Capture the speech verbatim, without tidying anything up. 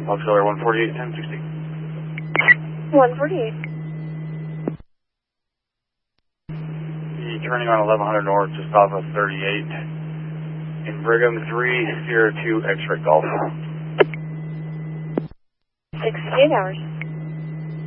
Auxiliary one forty-eight, ten sixty. one forty-eight. The turning on eleven hundred north, just off of thirty-eight. In Brigham three zero two X-ray Golf. sixty-eight hours.